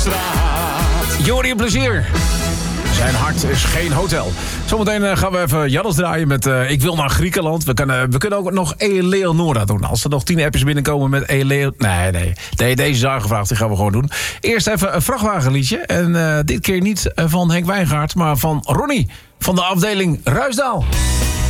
straat. Jori, plezier. Zijn hart is geen hotel. Zometeen gaan we even Jannes draaien met Ik wil naar Griekenland. We kunnen ook nog Eleonora doen. Als er nog 10 appjes binnenkomen met Nee, deze is aangevraagd. Die gaan we gewoon doen. Eerst even een vrachtwagenliedje. En dit keer niet van Henk Wijngaard, maar van Ronnie. Van de afdeling Ruisdaal.